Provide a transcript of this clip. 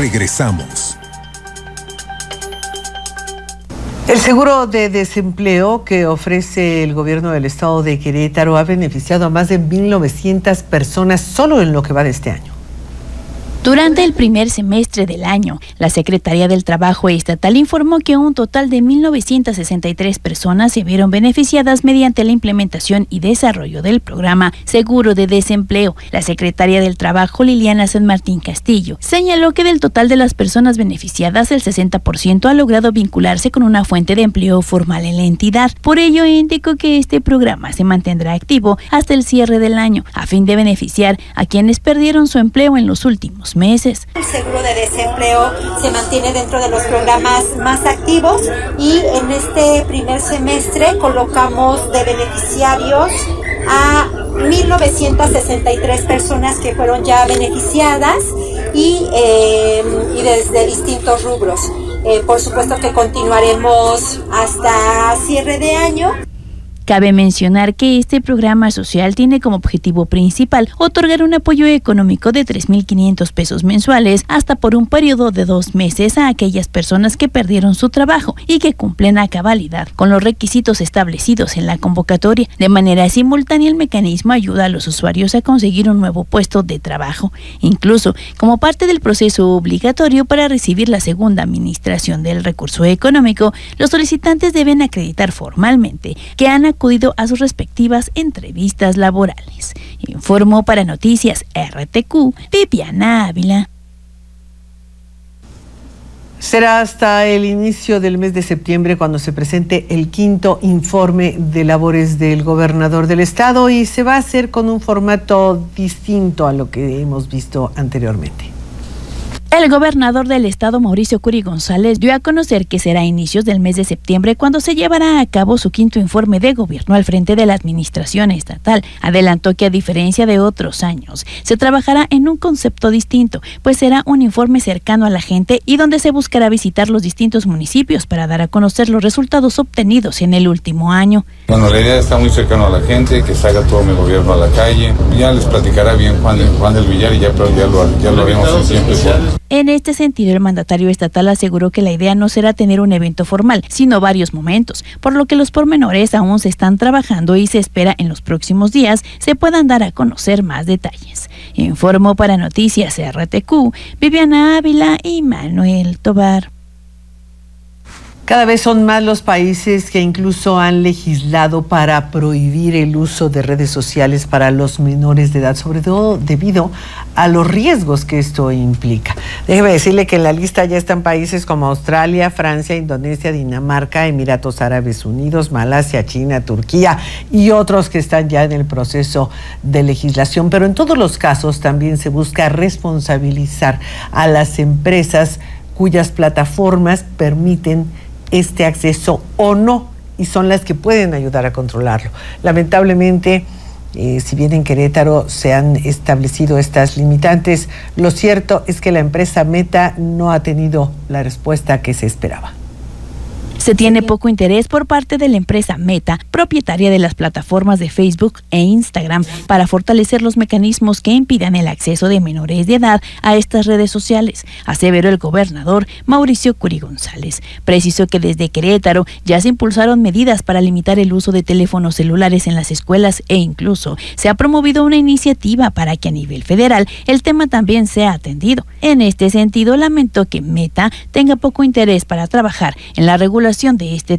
Regresamos. El seguro de desempleo que ofrece el gobierno del estado de Querétaro ha beneficiado a más de 1,900 personas solo en lo que va de este año. Durante el primer semestre del año, la Secretaría del Trabajo Estatal informó que un total de 1,963 personas se vieron beneficiadas mediante la implementación y desarrollo del programa Seguro de Desempleo. La Secretaria del Trabajo, Liliana San Martín Castillo, señaló que del total de las personas beneficiadas, el 60% ha logrado vincularse con una fuente de empleo formal en la entidad. Por ello, indicó que este programa se mantendrá activo hasta el cierre del año, a fin de beneficiar a quienes perdieron su empleo en los últimos meses. El seguro de desempleo se mantiene dentro de los programas más activos y en este primer semestre colocamos de beneficiarios a 1,963 personas que fueron ya beneficiadas y desde distintos rubros. Por supuesto que continuaremos hasta cierre de año. Cabe mencionar que este programa social tiene como objetivo principal otorgar un apoyo económico de 3,500 pesos mensuales hasta por un periodo de 2 meses a aquellas personas que perdieron su trabajo y que cumplen a cabalidad con los requisitos establecidos en la convocatoria. De manera simultánea, el mecanismo ayuda a los usuarios a conseguir un nuevo puesto de trabajo, incluso como parte del proceso obligatorio para recibir la segunda administración del recurso económico. Los solicitantes deben acreditar formalmente que han acudido a sus respectivas entrevistas laborales. Informó para Noticias RTQ, Viviana Ávila. Será hasta el inicio del mes de septiembre cuando se presente el 5º informe de labores del gobernador del estado y se va a hacer con un formato distinto a lo que hemos visto anteriormente. El gobernador del estado, Mauricio Curi González, dio a conocer que será a inicios del mes de septiembre cuando se llevará a cabo su 5º informe de gobierno al frente de la administración estatal. Adelantó que a diferencia de otros años, se trabajará en un concepto distinto, pues será un informe cercano a la gente y donde se buscará visitar los distintos municipios para dar a conocer los resultados obtenidos en el último año. Bueno, la idea está muy cercano a la gente, que salga todo mi gobierno a la calle. Ya les platicará bien Juan del Villar y ya lo haremos en tiempo igual. En este sentido, el mandatario estatal aseguró que la idea no será tener un evento formal, sino varios momentos, por lo que los pormenores aún se están trabajando y se espera en los próximos días se puedan dar a conocer más detalles. Informó para Noticias RTQ, Viviana Ávila y Manuel Tobar. Cada vez son más los países que incluso han legislado para prohibir el uso de redes sociales para los menores de edad, sobre todo debido a los riesgos que esto implica. Déjeme decirle que en la lista ya están países como Australia, Francia, Indonesia, Dinamarca, Emiratos Árabes Unidos, Malasia, China, Turquía y otros que están ya en el proceso de legislación. Pero en todos los casos también se busca responsabilizar a las empresas cuyas plataformas permiten este acceso o no, y son las que pueden ayudar a controlarlo. Lamentablemente, si bien en Querétaro se han establecido estas limitantes, lo cierto es que la empresa Meta no ha tenido la respuesta que se esperaba. Se tiene poco interés por parte de la empresa Meta, propietaria de las plataformas de Facebook e Instagram, para fortalecer los mecanismos que impidan el acceso de menores de edad a estas redes sociales, aseveró el gobernador Mauricio Curi González. Precisó que desde Querétaro ya se impulsaron medidas para limitar el uso de teléfonos celulares en las escuelas e incluso se ha promovido una iniciativa para que a nivel federal el tema también sea atendido. En este sentido, lamentó que Meta tenga poco interés para trabajar en la regulación de este